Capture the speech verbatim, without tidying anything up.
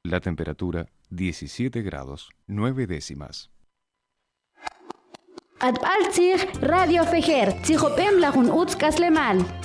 La temperatura diecisiete grados nueve décimas. Atbaltzig Radio Fejer, Tzihopem Lajun Utz Kaslemal.